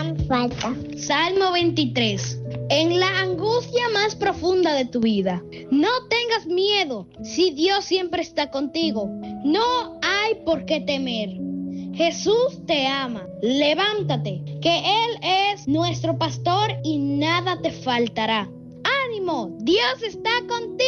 falta. Salmo 23. En la angustia más profunda de tu vida, no tengas miedo si Dios siempre está contigo. No hay por qué temer. Jesús te ama. Levántate, que Él es nuestro pastor y nada te faltará. ¡Ánimo! Dios está contigo.